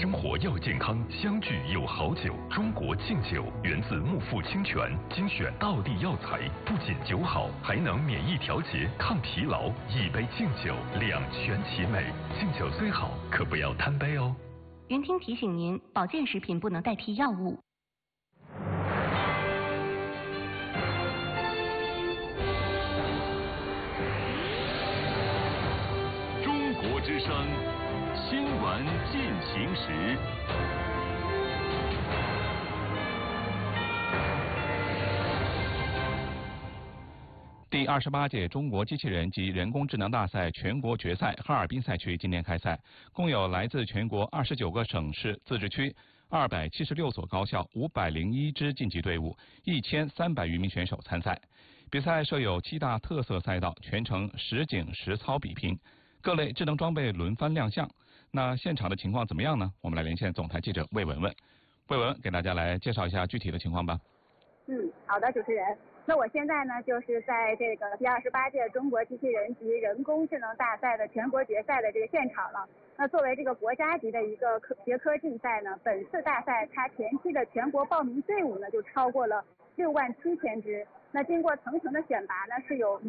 生活要健康，相聚有好酒。中国劲酒源自木富清泉，精选道地药材，不仅酒好，还能免疫调节、抗疲劳。一杯劲酒，两全其美。劲酒虽好，可不要贪杯哦。 云听提醒您，保健食品不能代替药物。 中国之声新闻进行时。 第28届中国机器人及人工智能大赛全国决赛哈尔滨赛区今天开赛，共有来自全国29个省市自治区276所高校501支竞技队伍1300余名选手参赛。比赛设有7大特色赛道，全程实景实操比拼，各类智能装备轮番亮相。那现场的情况怎么样呢？我们来连线总台记者魏文文。魏文给大家来介绍一下具体的情况吧。 好的，主持人。那我现在呢，就是在这个第28届中国机器人及人工智能大赛的全国决赛的这个现场了。那作为这个国家级的一个学科竞赛呢，本次大赛它前期的全国报名队伍呢就超过了67000支。那经过层层的选拔呢，是有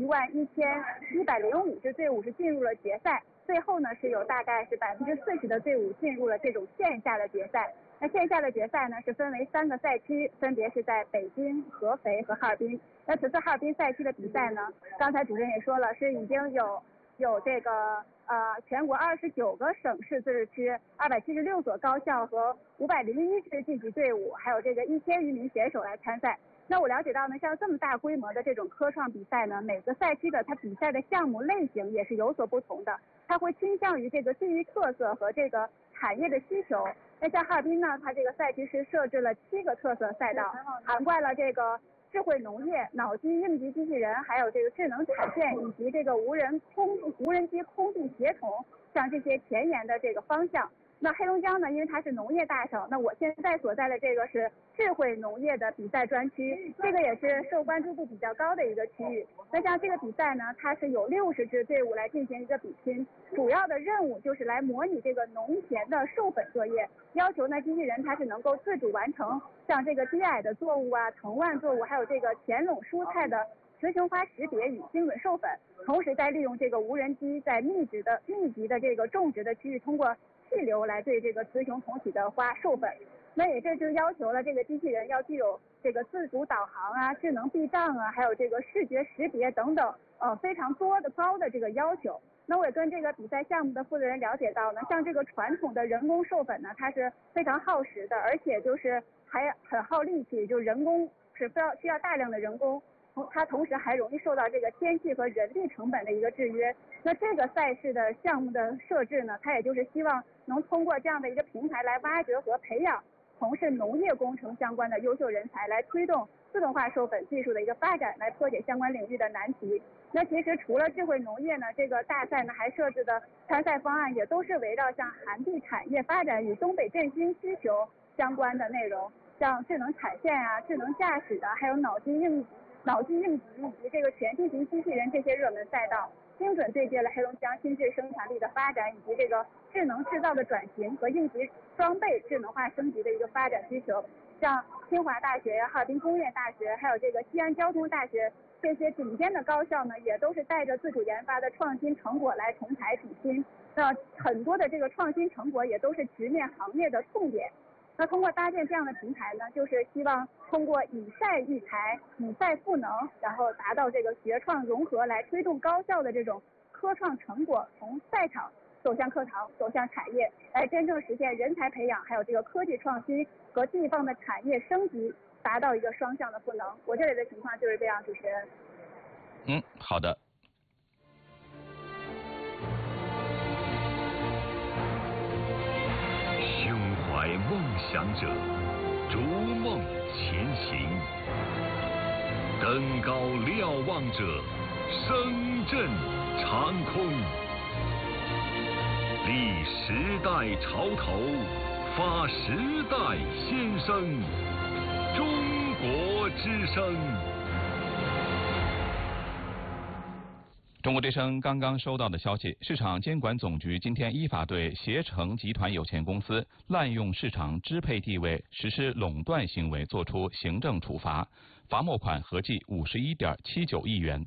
11105支队伍是进入了决赛，最后呢是有大概是40%的队伍进入了这种线下的决赛。那线下的决赛呢是分为3个赛区，分别是在北京、合肥和哈尔滨。那此次哈尔滨赛区的比赛呢，刚才主持人也说了，是已经有这个全国29个省市自治区、276所高校和501支竞技队伍，还有这个1000余名选手来参赛。那我了解到呢，像这么大规模的这种科创比赛呢，每个赛区的它比赛的项目类型也是有所不同的，它会倾向于这个地域特色和这个产业的需求。那像哈尔滨呢，它这个赛区是设置了7个特色赛道，涵盖了这个智慧农业、脑机应急机器人，还有这个智能产线以及这个无人机空地协同，像这些前沿的这个方向。那黑龙江呢，因为它是农业大省，那我现在所在的这个是智慧农业的比赛专区，这个也是受关注度比较高的一个区域。那像这个比赛呢，它是有60支队伍来进行一个比拼，主要的任务就是来模拟这个农田的授粉作业，要求呢机器人它是能够自主完成像这个低矮的作物啊、藤蔓作物，还有这个前垄蔬菜的雌雄花识别与精准授粉，同时再利用这个无人机在密集的这个种植的区域，通过气流来对这个雌雄同体的花授粉。那也这就要求了这个机器人要具有这个自主导航啊、智能避障啊，还有这个视觉识别等等非常高的这个要求。那我也跟这个比赛项目的负责人了解到呢，像这个传统的人工授粉呢，它是非常耗时的，而且就是还很耗力气，就人工是需要大量的人工，它同时还容易受到这个天气和人力成本的一个制约。那这个赛事的项目的设置呢，它也就是希望能通过这样的一个平台来挖掘和培养从事农业工程相关的优秀人才，来推动自动化授粉技术的一个发展，来破解相关领域的难题。那其实除了智慧农业呢，这个大赛呢还设置的参赛方案也都是围绕像寒地产业发展与东北振兴需求相关的内容，像智能产线啊、智能驾驶还有脑机应急以及这个全地形机器人这些热门赛道，精准对接了黑龙江新质生产力的发展以及这个智能制造的转型和应急装备智能化升级的一个发展需求。像清华大学、哈尔滨工业大学，还有这个西安交通大学这些顶尖的高校呢，也都是带着自主研发的创新成果来同台比拼。那很多的这个创新成果也都是直面行业的痛点。那通过搭建这样的平台呢，就是希望通过以赛育才、以赛赋能，然后达到这个学创融合，来推动高校的这种科创成果从赛场走向课堂、走向产业，来真正实现人才培养，还有这个科技创新和地方的产业升级，达到一个双向的赋能。我这里的情况就是这样，主持人。 好的。 胸怀梦想者，逐梦前行；登高瞭望者，声震长空。立时代潮头，发时代先声。中国之声。 中国之声刚刚收到的消息，市场监管总局今天依法对携程集团有限公司滥用市场支配地位实施垄断行为作出行政处罚，罚没款合计51.79亿元。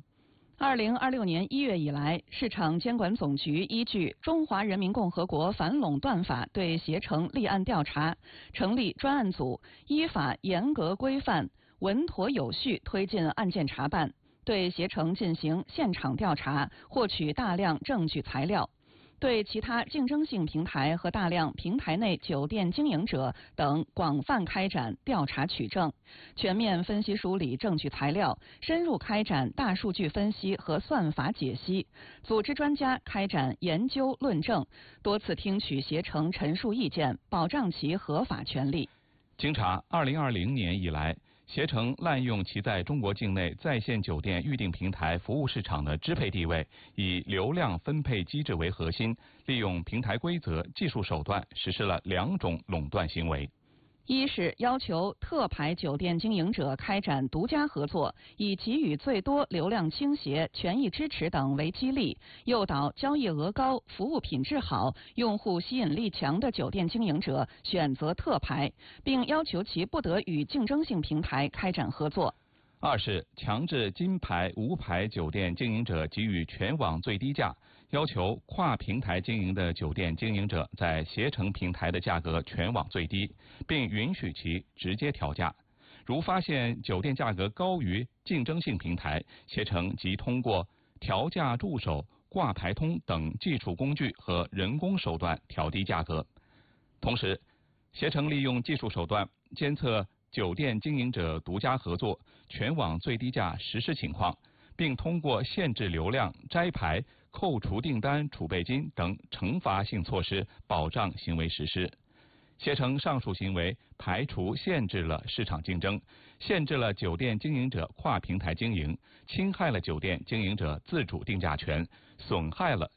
2026年1月以来，市场监管总局依据《中华人民共和国反垄断法》对携程立案调查，成立专案组，依法严格规范、稳妥有序推进案件查办，对携程进行现场调查，获取大量证据材料。对其他竞争性平台和大量平台内酒店经营者等广泛开展调查取证，全面分析梳理证据材料，深入开展大数据分析和算法解析，组织专家开展研究论证，多次听取携程陈述意见，保障其合法权利。 经查，2020年以来，携程滥用其在中国境内在线酒店预订平台服务市场的支配地位，以流量分配机制为核心，利用平台规则、技术手段实施了2种垄断行为。 一是要求特牌酒店经营者开展独家合作，以给予最多流量倾斜、权益支持等为激励，诱导交易额高、服务品质好、用户吸引力强的酒店经营者选择特牌，并要求其不得与竞争性平台开展合作。 二是强制金牌、无牌酒店经营者给予全网最低价，要求跨平台经营的酒店经营者在携程平台的价格全网最低，并允许其直接调价。如发现酒店价格高于竞争性平台，携程即通过调价助手、挂牌通等技术工具和人工手段调低价格。同时，携程利用技术手段监测酒店经营者独家合作、全网最低价实施情况，并通过限制流量、摘牌、扣除订单储备金等惩罚性措施保障行为实施。携程上述行为排除限制了市场竞争，限制了酒店经营者跨平台经营，侵害了酒店经营者自主定价权，损害了